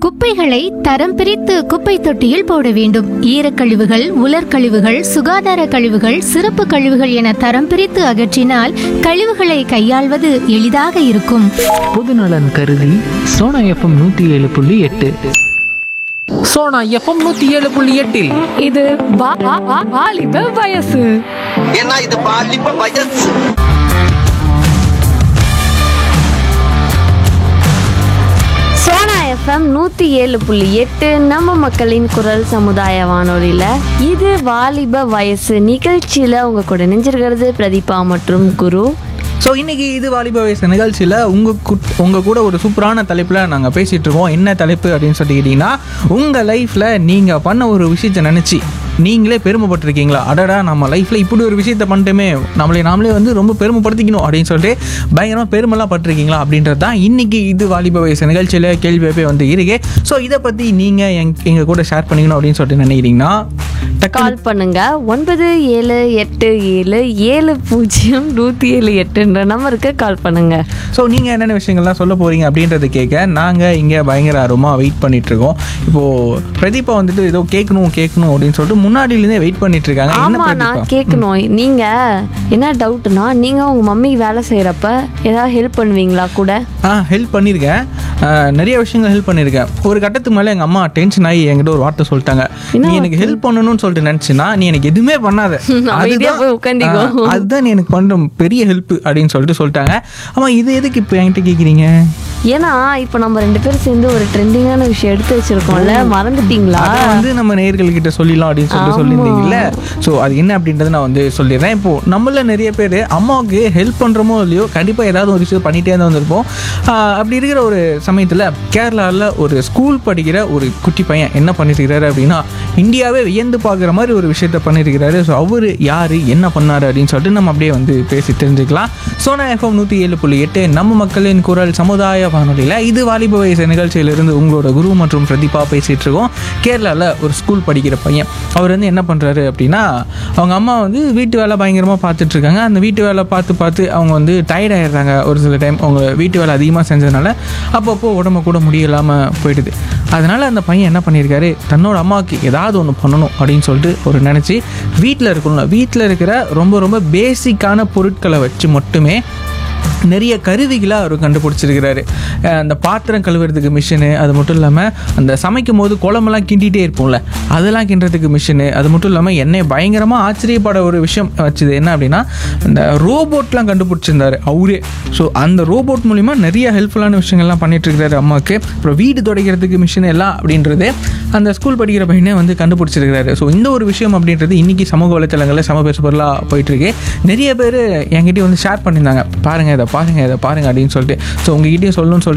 குப்பைகளை தரம் பிரித்து குப்பை தொட்டியில் போட வேண்டும். ஈரக்கழிவுகள், உலர்கழிவுகள், சுகாதார கழிவுகள், சிறப்பு கழிவுகள் என தரம் பிரித்து அகற்றினால் கழிவுகளை கையாள்வது எளிதாக இருக்கும். பொதுநலன் கருதி சோனா எஃப்எம் 107.8. சோனா எஃப்எம் 107.8 இது வாலிப வயசு. ஏன்னா இது பாலிப்ப வயசு. சோனா எஃப்எம் 107.8 நம்ம மக்களின் குரல் சமுதாய வானொலியில் இது வாலிப வயசு நிகழ்ச்சியில் உங்க கூட நினைஞ்சிருக்கிறது பிரதீபா மற்றும் குரு. ஸோ இன்றைக்கி இது வாலிப வயசு நிகழ்ச்சியில் உங்கள் கூட ஒரு சூப்பரான தலைப்பில் நாங்கள் பேசிகிட்டு இருக்கோம். என்ன தலைப்பு அப்படின்னு சொல்லிக்கிட்டிங்கன்னா, உங்கள் லைஃப்பில் நீங்கள் பண்ண ஒரு விஷயத்தை நினச்சி நீங்களே பெருமைப்பட்டிருக்கீங்களா? அடடா, நம்ம லைஃப்பில் இப்படி ஒரு விஷயத்தை பண்ணிட்டுமே, நாமளே வந்து ரொம்ப பெருமைப்படுத்திக்கணும் அப்படின்னு சொல்லிட்டு பயங்கரமாக பெருமைலாம் பட்டிருக்கீங்களா அப்படின்றது தான் இன்றைக்கி இது வாலிப வயசு நிகழ்ச்சியில் கேள்வியாகவே வந்து இருக்கு. ஸோ இதை பற்றி நீங்கள் எங்கள் கூட ஷேர் பண்ணிக்கணும் அப்படின்னு சொல்லிட்டு நினைக்கிறீங்கன்னா கால் பண்ணுங்க 9787070178 நம்பருக்கு கால் பண்ணுங்க. ஸோ நீங்கள் என்னென்ன விஷயங்கள்லாம் சொல்ல போகிறீங்க அப்படின்றத கேட்க நாங்கள் இங்கே பயங்கர ஆர்வமாக வெயிட் பண்ணிகிட்ருக்கோம். இப்போது பிரதீபா வந்துட்டு ஏதோ கேட்கணும் அப்படின்னு சொல்லிட்டு முன்னாடியிலேருந்தே வெயிட் பண்ணிட்டு இருக்காங்க. ஆமாம், நான் கேட்கணும். நீங்கள் என்ன டவுட்னா, நீங்கள் உங்கள் மம்மி வேலை செய்கிறப்ப ஏதாவது ஹெல்ப் பண்ணுவீங்களா கூட? ஹெல்ப் பண்ணியிருக்கேன், நிறைய விஷயங்கள் ஹெல்ப் பண்ணியிருக்கேன். ஒரு கட்டத்துக்கு மேலே எங்கள் அம்மா டென்ஷன் ஆகி என்கிட்ட ஒரு வார்த்தை சொல்லிட்டாங்க, நீ எனக்கு ஹெல்ப் பண்ணணும்னு சொல்லிட்டு நினச்சின்னா நீ எனக்கு எதுவுமே பண்ணாத, அதுதான் நீ எனக்கு பண்ணுற பெரிய ஹெல்ப் அப்படின்னு சொல்லிட்டாங்க. ஆமாம், இது எதுக்கு இப்போ என்கிட்ட கேட்குறீங்க? ஏன்னா இப்போ நம்ம 2 பேரும் சேர்ந்து ஒரு ட்ரெண்டிங்கான விஷயம் எடுத்து வச்சிருக்கோம்ல, மறந்துட்டீங்களா? வந்து நம்ம நேயர்கள்கிட்ட சொல்லிடலாம் அப்படின்னு சொல்லியிருந்தீங்கல்ல. ஸோ அது என்ன அப்படின்றத நான் வந்து சொல்லிடுறேன். இப்போது நம்மள நிறைய பேர் அம்மாவுக்கு ஹெல்ப் பண்ணுறோமோ இல்லையோ கண்டிப்பாக ஏதாவது ஒரு விஷயம் பண்ணிகிட்டே தான் வந்திருப்போம். அப்படி இருக்கிற ஒரு சமயத்தில் கேரளாவில் ஒரு ஸ்கூல் படிக்கிற ஒரு குட்டி பையன் என்ன பண்ணியிருக்கிறாரு அப்படின்னா, இந்தியாவே வியந்து பார்க்குற மாதிரி ஒரு விஷயத்த பண்ணியிருக்கிறாரு. ஸோ அவர் யார், என்ன பண்ணார் அப்படின்னு சொல்லிட்டு நம்ம அப்படியே வந்து பேசி தெரிஞ்சுக்கலாம். சோனா எஃப்எம் 107.8 நம்ம மக்களின் குரல் சமுதாய வானொலியில் இது வாலிப வயசு நிகழ்ச்சியிலிருந்து உங்களோட குரு மற்றும் பிரதீபா பேசிகிட்டு இருக்கோம். கேரளாவில் ஒரு ஸ்கூல் படிக்கிற பையன் அவர் வந்து என்ன பண்ணுறாரு அப்படின்னா, அவங்க அம்மா வந்து வீட்டு வேலை பயங்கரமாக பார்த்துட்ருக்காங்க. அந்த வீட்டு வேலை பார்த்து அவங்க வந்து டயர்ட் ஆகிடுறாங்க. ஒரு சில டைம் அவங்க வீட்டு வேலை அதிகமாக செஞ்சதுனால அப்பப்போ உடம்பு கூட முடியலாமல் போயிடுது. அதனால் அந்த பையன் என்ன பண்ணியிருக்காரு, தன்னோட அம்மாவுக்கு ஏதாவது ஒன்று பண்ணணும் அப்படின்னு சொல்லிட்டு ஒரு நினச்சி வீட்டில் இருக்கிற ரொம்ப ரொம்ப பேசிக்கான பொருட்களை வச்சு மட்டுமே நிறைய கருவிகளை அவர் கண்டுபிடிச்சிருக்கிறாரு. அந்த பாத்திரம் கழுவுறதுக்கு மிஷினு, அது மட்டும் இல்லாமல் அந்த சமைக்கும் போது குழம்பெல்லாம் கிண்டிகிட்டே இருப்போம்ல, அதெல்லாம் கிண்டுறதுக்கு மிஷினு, அது மட்டும் இல்லாமல் என்னை பயங்கரமாக ஆச்சரியப்பட ஒரு விஷயம் வச்சுது என்ன அப்படின்னா, அந்த ரோபோட்லாம் கண்டுபிடிச்சிருந்தாரு அவரே. ஸோ அந்த ரோபோட் மூலிமா நிறைய ஹெல்ப்ஃபுல்லான விஷயங்கள்லாம் பண்ணிகிட்ருக்கிறாரு அம்மாவுக்கு. அப்புறம் வீடு துடைக்கிறதுக்கு மிஷின் எல்லாம் அப்படின்றது அந்த ஸ்கூல் படிக்கிற பையனே வந்து கண்டுபிடிச்சிருக்கிறாரு. ஸோ இந்த ஒரு விஷயம் அப்படின்றது இன்றைக்கி சமூக வலைத்தளங்களில் பேசு பொருளாக போயிட்டுருக்கு. நிறைய பேர் என்கிட்ட வந்து ஷேர் பண்ணியிருந்தாங்க, பாருங்கள் இதை பாருங்கள் அப்படின்னு சொல்லிட்டு. ஸோ உங்ககிட்டயும் சொல்லணும்னு சொல்லிட்டு